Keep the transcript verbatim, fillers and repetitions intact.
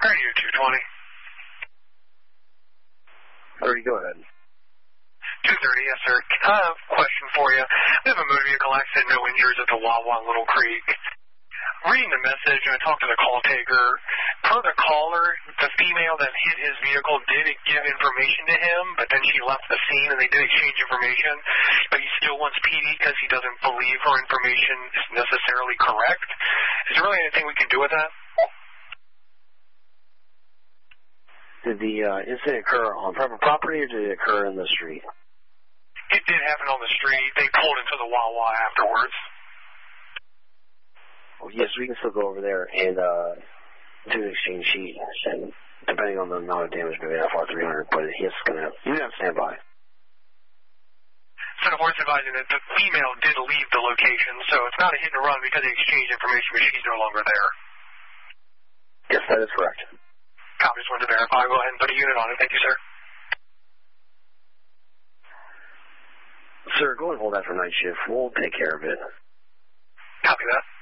Radio two twenty. thirty, go ahead. two thirty, yes, sir. I have a question for you. We have a motor vehicle accident, no injuries at the Wawa in Little Creek. Reading the message, I talked to the call taker. Per the caller, the female that hit his vehicle did give information to him, but then she left the scene and they did exchange information, but he still wants P D because he doesn't believe her information is necessarily correct. Is there really anything we can do with that? Did the uh, incident occur on private property or did it occur in the street? It did happen on the street. They pulled into the Wawa afterwards. Oh, yes, we can still go over there and uh, do the exchange sheet. And depending on the amount of damage, maybe not far three hundred, but he's going to you have to stand by. So the board's advising that the female did leave the location, so it's not a hit and run because they exchanged information, but she's no longer there. Yes, that is correct. Copy, just wanted to verify. Go ahead and put a unit on it. Thank you, sir. Sir, go and hold that for night shift. We'll take care of it. Copy that.